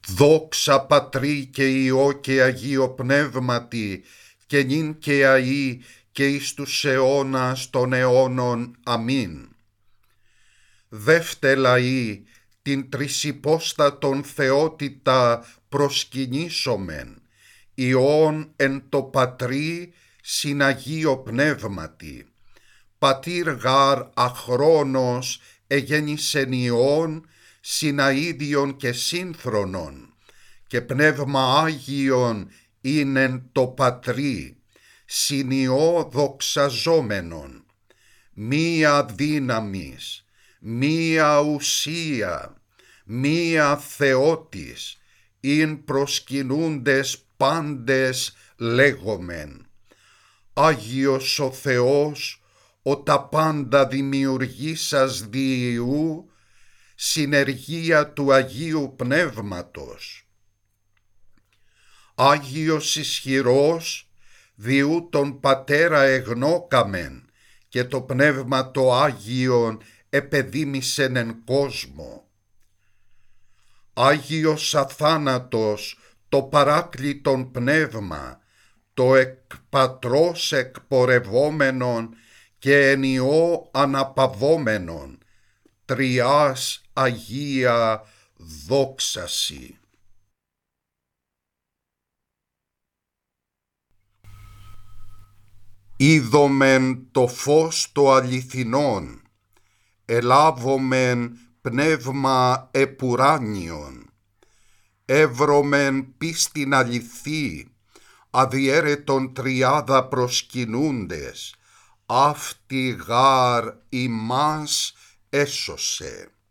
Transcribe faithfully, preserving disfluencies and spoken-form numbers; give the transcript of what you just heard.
Δόξα Πατρί και Υιό και Αγίο Πνεύματι, και νυν και αΐ και εις τους αιώνας των αιώνων. Αμήν. Δεύτε λαοί, την τρισυπόστατον θεότητα προσκυνήσομεν, Υιόν εν το Πατρί συν Αγίο Πνεύματι. Πατήρ γάρ αχρόνος εγέννησεν Υιόν συν αΐδιον και σύνθρονον, και Πνεύμα Άγιον είναι το Πατρί, συν Υιό δοξαζόμενον. Μία δύναμις, μία ουσία, μία Θεότης, ειν προσκυνούντες πάντες λέγομεν. Άγιος ο Θεός, ο τα πάντα δημιουργήσας δι' Υιού, συνεργία του Αγίου Πνεύματος. Άγιος ισχυρός, διού τον Πατέρα εγνώκαμεν, και το Πνεύμα το Άγιον επεδήμησεν εν κόσμο. Άγιος αθάνατος, το παράκλητον Πνεύμα, το εκ Πατρός εκπορευόμενον και εν Υιό αναπαυόμενον, Τριάς Αγία δόξασι. Είδομεν το φως το αληθινόν, ελάβομεν πνεύμα επουράνιον, εύρωμεν πίστην αληθή, αδιέρετον τριάδα προσκυνούντες, αυτή γάρ ημάς έσωσε.